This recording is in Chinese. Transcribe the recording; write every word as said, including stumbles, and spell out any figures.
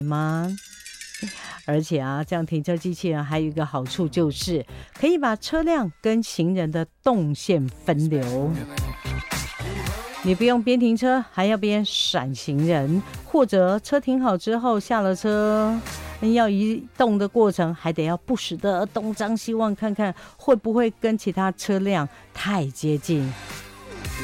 吗？而且啊，这样停车机器人还有一个好处，就是可以把车辆跟行人的动线分流。你不用边停车还要边闪行人，或者车停好之后下了车，要移动的过程还得要不时的东张西望，看看会不会跟其他车辆太接近。